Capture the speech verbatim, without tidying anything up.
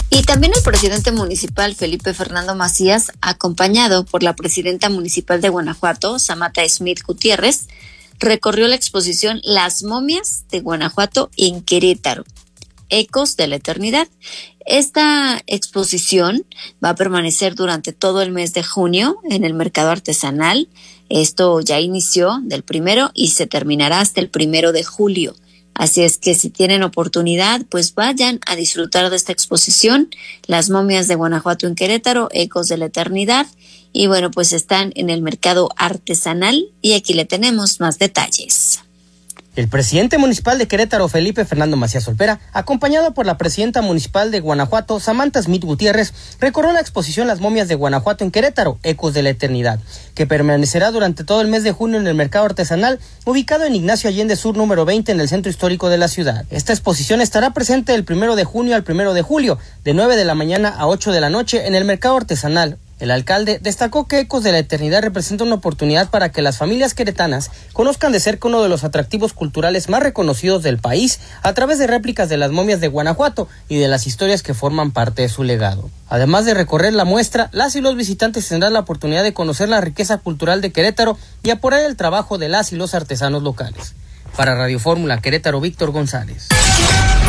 Y también el presidente municipal Felipe Fernando Macías, acompañado por la presidenta municipal de Guanajuato, Samantha Smith Gutiérrez, recorrió la exposición Las momias de Guanajuato en Querétaro, Ecos de la Eternidad. Esta exposición va a permanecer durante todo el mes de junio en el mercado artesanal. Esto ya inició del primero y se terminará hasta el primero de julio. Así es que si tienen oportunidad, pues vayan a disfrutar de esta exposición, Las momias de Guanajuato en Querétaro, Ecos de la Eternidad. Y bueno, pues están en el mercado artesanal y aquí le tenemos más detalles. El presidente municipal de Querétaro, Felipe Fernando Macías Olpera, acompañado por la presidenta municipal de Guanajuato, Samantha Smith Gutiérrez, recorrió la exposición Las momias de Guanajuato en Querétaro, Ecos de la Eternidad, que permanecerá durante todo el mes de junio en el mercado artesanal, ubicado en Ignacio Allende Sur número veinte en el centro histórico de la ciudad. Esta exposición estará presente del primero de junio al primero de julio, de nueve de la mañana a ocho de la noche en el mercado artesanal. El alcalde destacó que Ecos de la Eternidad representa una oportunidad para que las familias queretanas conozcan de cerca uno de los atractivos culturales más reconocidos del país a través de réplicas de las momias de Guanajuato y de las historias que forman parte de su legado. Además de recorrer la muestra, las y los visitantes tendrán la oportunidad de conocer la riqueza cultural de Querétaro y apoyar el trabajo de las y los artesanos locales. Para Radio Fórmula Querétaro, Víctor González.